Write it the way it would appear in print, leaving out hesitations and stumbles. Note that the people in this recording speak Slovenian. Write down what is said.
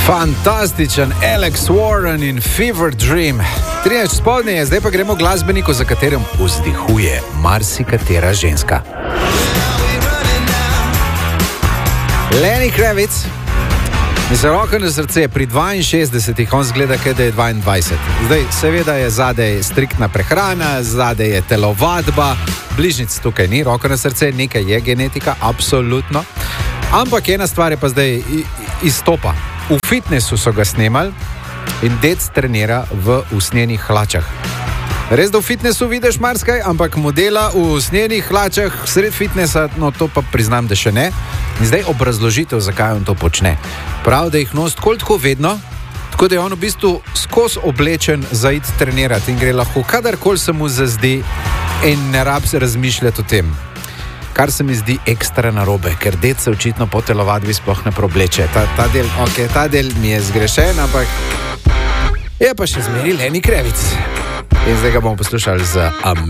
Fantastičen Alex Warren in Fever Dream. 13 spodnje je, zdaj pa gremo glasbeniku, za katerim vzdihuje marsikatera ženska. Lenny Kravitz. Za roko na srce, pri 62, on zgleda, da je 22. Zdaj, seveda je zadej striktna prehrana, zadej je telovadba, bližnjic tukaj ni, roko na srce, nekaj je genetika, absolutno. Ampak ena stvar je pa zdaj izstopa. V fitnessu so ga snemali in dec trenira v usnjenih hlačah. Res, da v fitnessu vidiš marsikaj, ampak modela v usnjenih hlačah sred fitnessa, no to pa priznam, da še ne. In zdaj obrazložitev, zakaj on to počne. Prav, da jih nosi tako vedno, tako da je on v bistvu skozi oblečen za iti trenirati in gre lahko kadarkoli se mu zazdi in ne rab se razmišljati o tem. Kar se mi zdi ekstra narobe, ker dec se očitno po telovadbi sploh ne preobleče. Ta del mi je zgrešen, ampak je pa še zmeri Lenny Kravitz. In zdaj ga bomo poslušali z